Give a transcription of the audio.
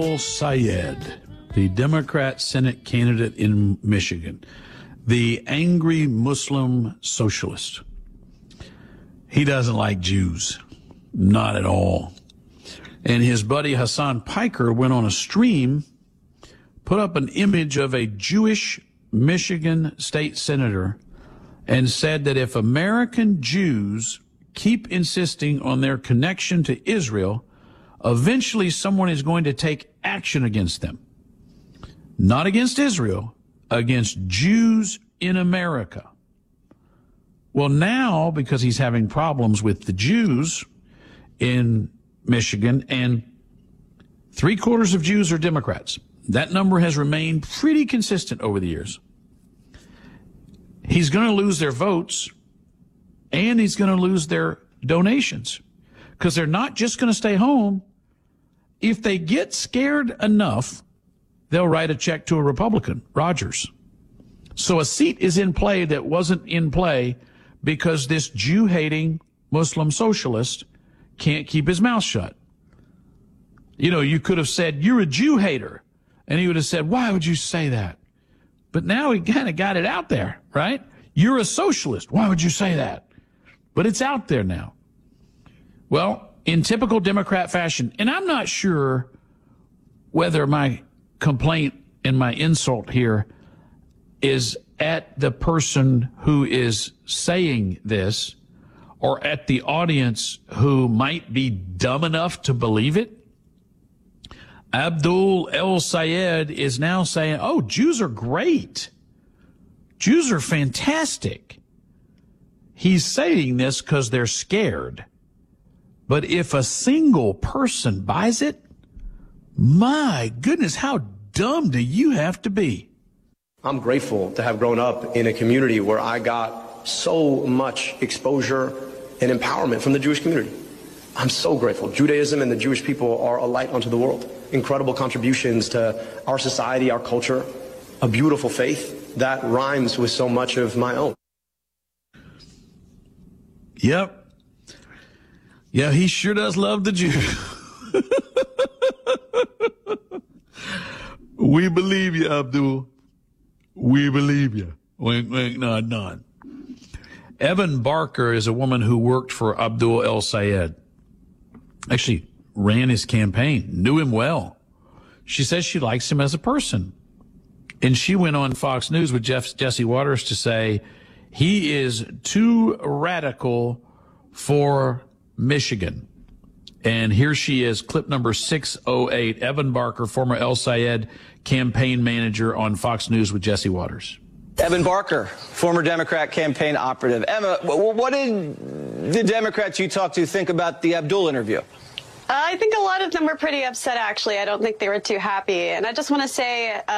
El-Sayed, the Democrat Senate candidate in Michigan, the angry Muslim socialist. He doesn't like Jews, not at all. And his buddy Hassan Piker went on a stream, put up an image of a Jewish Michigan state senator, and said that if American Jews keep insisting on their connection to Israel, eventually someone is going to take action against them. Not against Israel, against Jews in America. Well, now, because he's having problems with the Jews in Michigan, and 3/4 of Jews are Democrats, that number has remained pretty consistent over the years. He's going to lose their votes, and he's going to lose their donations, because they're not just going to stay home. If they get scared enough, they'll write a check to a Republican, Rogers. So a seat is in play that wasn't in play because this Jew-hating Muslim socialist can't keep his mouth shut. You know, you could have said, "You're a Jew hater," and he would have said, "Why would you say that?" But now he kind of got it out there, right? "You're a socialist. Why would you say that?" But it's out there now. Well, in typical Democrat fashion, and I'm not sure whether my complaint and my insult here is at the person who is saying this or at the audience who might be dumb enough to believe it. Abdul El-Sayed is now saying, "Oh, Jews are great. Jews are fantastic." He's saying this because they're scared. But if a single person buys it, my goodness, how dumb do you have to be? I'm grateful to have grown up in a community where I got so much exposure and empowerment from the Jewish community. I'm so grateful. Judaism and the Jewish people are a light unto the world. Incredible contributions to our society, our culture, a beautiful faith that rhymes with so much of my own. Yep. Yeah, he sure does love the Jews. We believe you, Abdul. We believe you. Wink, wink, nod, nod. Evan Barker is a woman who worked for Abdul El-Sayed. Actually, ran his campaign, knew him well. She says she likes him as a person. And she went on Fox News with Jesse Waters to say he is too radical for Michigan. And here she is, clip number 608, Evan Barker, former El-Sayed campaign manager on Fox News with Jesse Waters. Evan Barker, former Democrat campaign operative. Emma, what did the Democrats you talked to think about the Abdul interview? I think a lot of them were pretty upset, actually. I don't think they were too happy. And I just want to say